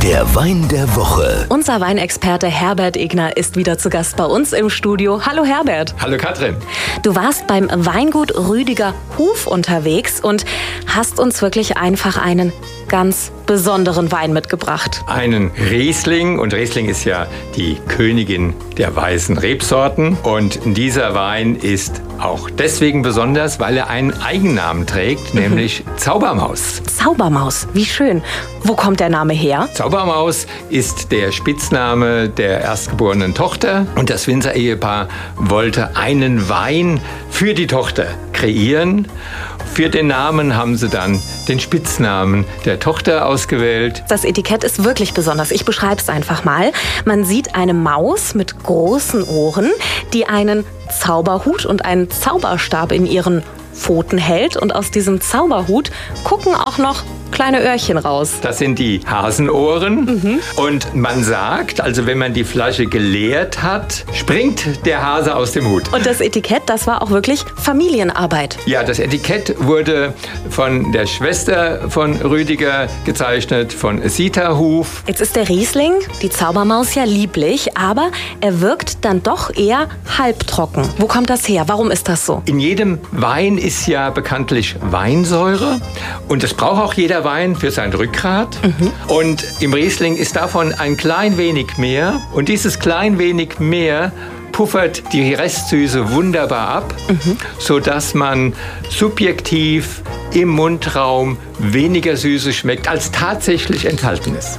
Der Wein der Woche. Unser Weinexperte Herbert Egner ist wieder zu Gast bei uns im Studio. Hallo Herbert. Hallo Katrin. Du warst beim Weingut Rüdiger Hof unterwegs und hast uns wirklich einfach einen ganz besonderen Wein mitgebracht. Einen Riesling, und Riesling ist ja die Königin der weißen Rebsorten. Und dieser Wein ist auch deswegen besonders, weil er einen Eigennamen trägt, nämlich Zaubermaus. Zaubermaus, wie schön. Wo kommt der Name her? Zaubermaus ist der Spitzname der erstgeborenen Tochter. Und das Winzer-Ehepaar wollte einen Wein für die Tochter kreieren. Für den Namen haben sie dann den Spitznamen der Tochter ausgewählt. Das Etikett ist wirklich besonders. Ich beschreibe es einfach mal. Man sieht eine Maus mit großen Ohren, die einen Zauberhut und einen Zauberstab in ihren Pfoten hält. Und aus diesem Zauberhut gucken auch noch kleine Öhrchen raus. Das sind die Hasenohren. Und man sagt, also wenn man die Flasche geleert hat, springt der Hase aus dem Hut. Und das Etikett, das war auch wirklich Familienarbeit. Ja, das Etikett wurde von der Schwester von Rüdiger gezeichnet, von Sita Hof. Jetzt ist der Riesling, die Zaubermaus, ja lieblich, aber er wirkt dann doch eher halbtrocken. Wo kommt das her? Warum ist das so? In jedem Wein ist ja bekanntlich Weinsäure, und das braucht auch jeder Wein für sein Rückgrat. Und im Riesling ist davon ein klein wenig mehr, und dieses klein wenig mehr puffert die Restsüße wunderbar ab, sodass man subjektiv im Mundraum weniger Süße schmeckt, als tatsächlich enthalten ist.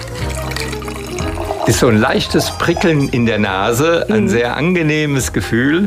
Ist so ein leichtes Prickeln in der Nase, ein sehr angenehmes Gefühl.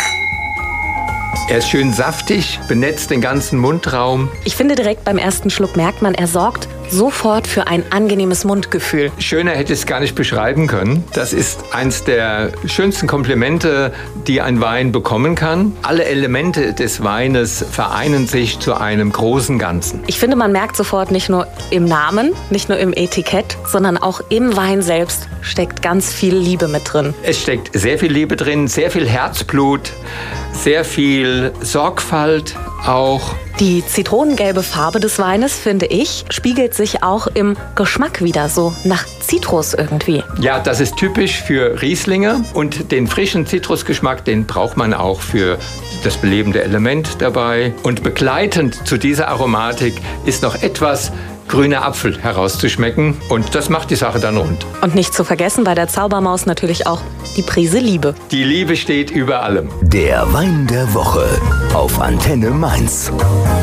Er ist schön saftig, benetzt den ganzen Mundraum. Ich finde, direkt beim ersten Schluck merkt man, er sorgt sofort für ein angenehmes Mundgefühl. Schöner hätte ich es gar nicht beschreiben können. Das ist eins der schönsten Komplimente, die ein Wein bekommen kann. Alle Elemente des Weines vereinen sich zu einem großen Ganzen. Ich finde, man merkt sofort, nicht nur im Namen, nicht nur im Etikett, sondern auch im Wein selbst steckt ganz viel Liebe mit drin. Es steckt sehr viel Liebe drin, sehr viel Herzblut, sehr viel Sorgfalt auch. Die zitronengelbe Farbe des Weines, finde ich, spiegelt sich auch im Geschmack wieder, so nach Zitrus irgendwie. Ja, das ist typisch für Rieslinge, und den frischen Zitrusgeschmack, den braucht man auch für das belebende Element dabei. Und begleitend zu dieser Aromatik ist noch etwas grüner Apfel herauszuschmecken, und das macht die Sache dann rund. Und nicht zu vergessen bei der Zaubermaus natürlich auch die Prise Liebe. Die Liebe steht über allem. Der Wein der Woche auf Antenne Mainz.